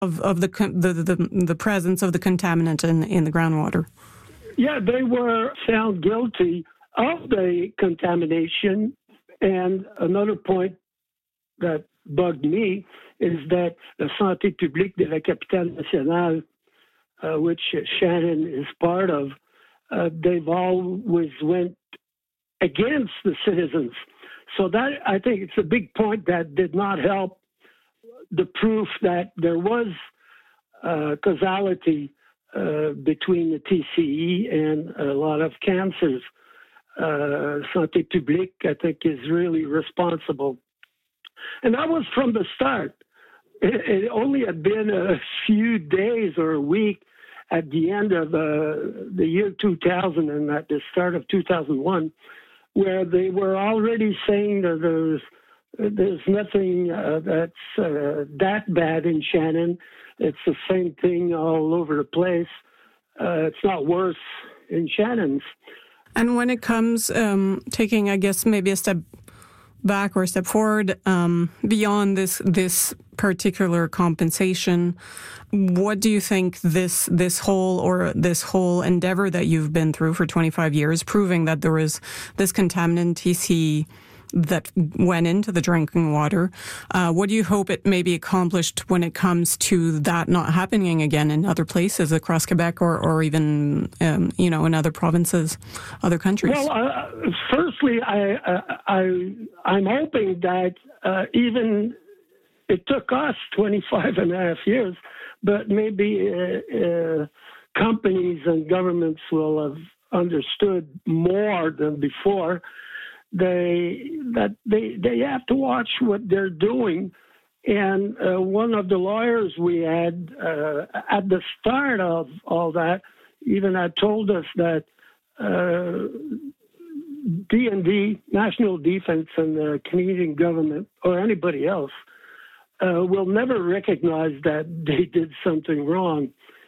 of the presence of the contaminant in the groundwater? Yeah, they were found guilty of the contamination. And another point that bugged me is that the Santé Publique de la Capitale Nationale, which Shannon is part of, they've always went against the citizens. So that, I think it's a big point that did not help the proof that there was causality between the TCE and a lot of cancers. Santé Publique, I think, is really responsible. And that was from the start. It only had been a few days or a week at the end of the year 2000 and at the start of 2001, where they were already saying that there's nothing that's that bad in Shannon. It's the same thing all over the place. It's not worse in Shannon's. And when it comes taking, I guess, maybe a step back or a step forward beyond this particular compensation, what do you think this whole endeavor that you've been through for 25 years, proving that there was this contaminant TCE that went into the drinking water, what do you hope it may be accomplished when it comes to that not happening again in other places across Quebec or even in other provinces, other countries? Well, firstly, I'm hoping that even it took us 25 and a half years, but maybe companies and governments will have understood more than before. They have to watch what they're doing. And one of the lawyers we had at the start of all that even had told us that D&D, National Defense, and the Canadian government or anybody else will never recognize that they did something wrong.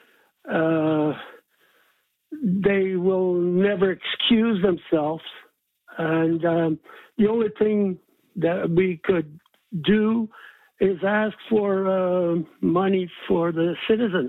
They will never excuse themselves. And the only thing that we could do is ask for money for the citizens.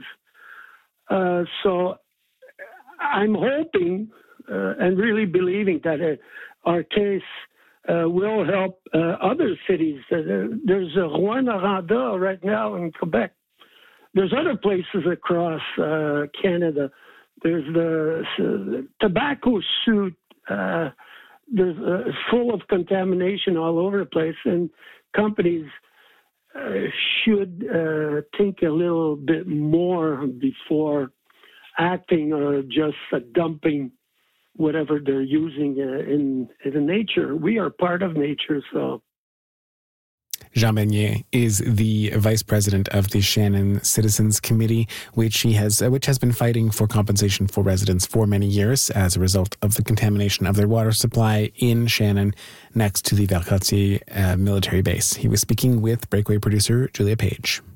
So I'm hoping and really believing that our case will help other cities. There's a Rouyn-Noranda right now in Quebec. There's other places across Canada. There's the tobacco suit. There's full of contamination all over the place, and companies should think a little bit more before acting or just dumping whatever they're using in nature. We are part of nature, so. Jean Bernier is the vice president of the Shannon Citizens Committee, which has been fighting for compensation for residents for many years as a result of the contamination of their water supply in Shannon next to the Valcartier military base. He was speaking with Breakaway producer Julia Page.